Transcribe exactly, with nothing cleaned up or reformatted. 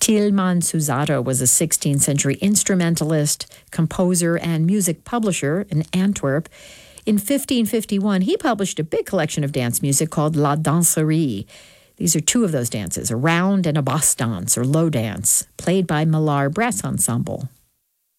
Tilman Susato was a sixteenth century instrumentalist, composer, and music publisher in Antwerp. In fifteen fifty-one, he published a big collection of dance music called La Danserie. These are two of those dances, a round and a bosse dance, or low dance, played by Millar Brass Ensemble.